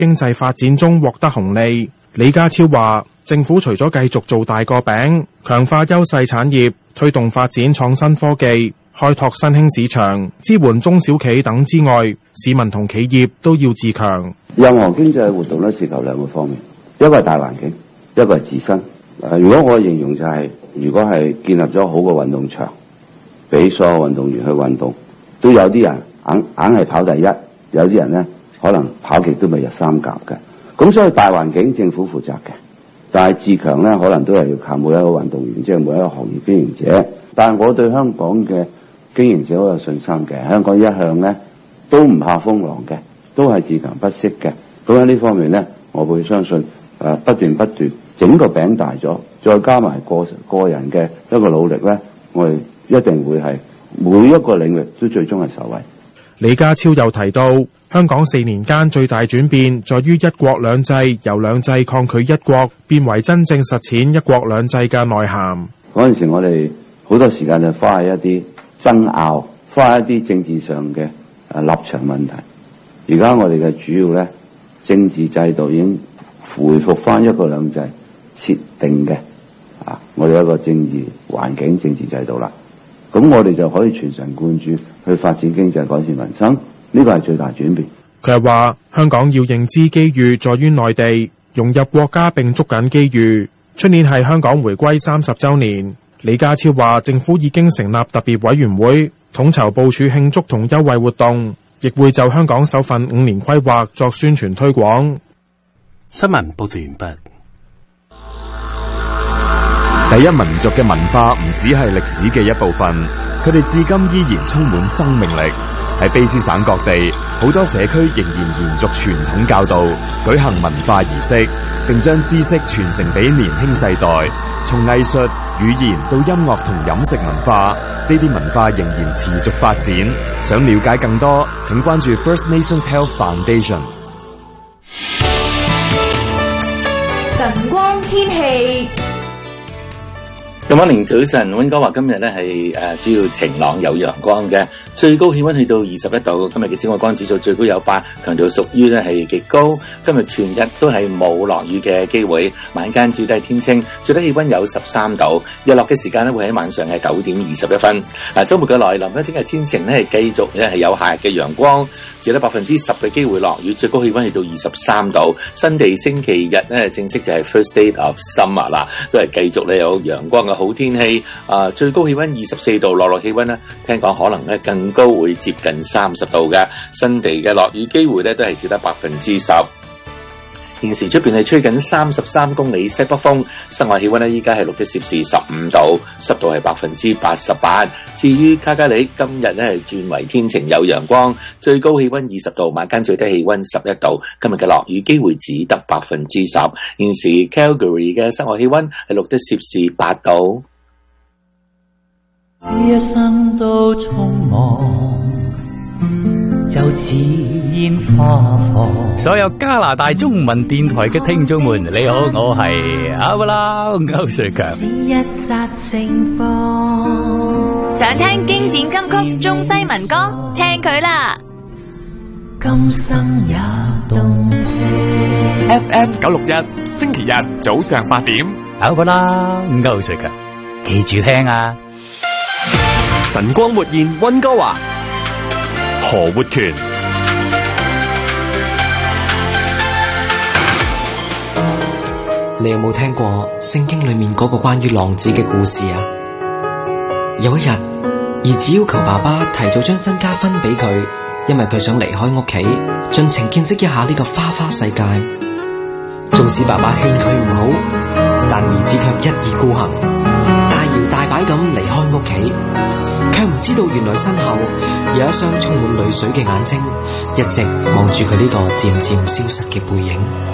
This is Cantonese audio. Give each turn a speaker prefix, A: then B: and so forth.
A: 經濟發展中獲得紅利。李家超話，政府除咗繼續做大個餅，強化優勢產業，推動發展創新科技，開拓新興市場，支援中小企等之外，市民同企業都要自強。
B: 任何經濟活動都涉及兩個方面，一個係大環境，一個係自身。如果我形容就係，如果係建立咗好嘅運動場，俾所有運動員去運動，都有啲人硬係跑第一，有啲人呢可能跑極都未入三甲嘅。咁所以大環境政府負責嘅，但係自強呢可能都係要靠每一個運動員，即係每一個行業經營者。但係我對香港嘅經營者好有信心嘅，香港一向呢都唔怕風浪嘅，都係自強不息嘅。咁喺呢方面呢，我會相信不斷整個餅大咗，再加埋個人嘅一個努力呢，我哋一定會係每一個領域都最終係受惠。
A: 李家超又提到，香港4年間最大轉變在於一國兩制由兩制抗拒一國變為真正實踐一國兩制嘅內涵。
B: 嗰陣時我哋好多時間就花喺一啲爭拗，花喺一啲政治上嘅立場問題。而家我哋嘅主要呢，政治制度已經回復翻一國兩制設定嘅我哋一個政治環境、政治制度啦。咁我哋就可以全神貫注去發展經濟、改善民生，呢個係最大轉變。
A: 佢係話，香港要認知機遇在於內地，融入國家並捉緊機遇。出年係香港回歸30週年，李家超話政府已經成立特別委員會，統籌部署慶祝同優惠活動，亦會就香港首份5年規劃作宣傳推廣。
C: 新聞報道完畢。
D: 第一民族嘅文化唔只係歷史嘅一部分，佢哋至今依然充滿生命力。喺卑詩省各地，好多社區仍然延續傳統教導，舉行文化儀式，並將知識傳承俾年輕世代。從藝術、語言到音樂同飲食文化，呢啲文化仍然持續發展。想了解更多，請關注 First Nations Health Foundation。
E: 晨光天氣。
F: 今晚凌早晨，溫哥華今日咧係主要晴朗有陽光嘅，最高氣溫去到21度。今日嘅紫外光指數最高有8，強度屬於咧係極高。今日全日都係冇落雨嘅機會，晚間最低天清，最低氣溫有13度。日落嘅時間咧會喺晚上係9點21分。週末嘅來臨咧，聽日天晴咧係繼續咧係有夏日嘅陽光，只得10%嘅機會落雨，最高氣溫去到23度。新地星期日咧正式就係 First Day of Summer 啦，都係繼續咧有陽光嘅好天氣。最高氣溫24度，落氣溫咧聽講可能咧更高，會接近30度嘅。新地嘅落雨機會咧都係只得10%。現時出邊係吹緊33公里西北風，室外氣溫咧依家係錄得攝氏15度，濕度係88%。至於卡加里，今日咧係轉為天晴有陽光，最高氣溫20度，晚間最低氣溫11度。今日嘅落雨機會只得10%。現時 Calgary 嘅室外氣溫係錄得攝氏8度。
G: 一生都匆忙，就似煙花放。
H: 所有加拿大中文電台嘅聽眾們，你好，我係阿布拉歐瑞強。
E: 只一剎盛放，想聽經典金曲中西民歌，聽佢啦。
G: 今生也動聽。
I: FM 961，星期日早上8點，
H: 阿布拉歐瑞強，記住聽啊！
I: 晨光活現溫哥華，何活權。
J: 你有冇聽過聖經裏面嗰個關於浪子嘅故事啊？有一日，兒子要求爸爸提早將身家分俾佢，因為佢想離開屋企，盡情見識一下呢個花花世界。縱使爸爸勸佢唔好，但兒子卻一意孤行，大搖大擺咁離開屋企，卻唔知道原來身後有一雙充滿淚水嘅眼睛，一直望住佢呢個漸漸消失嘅背影。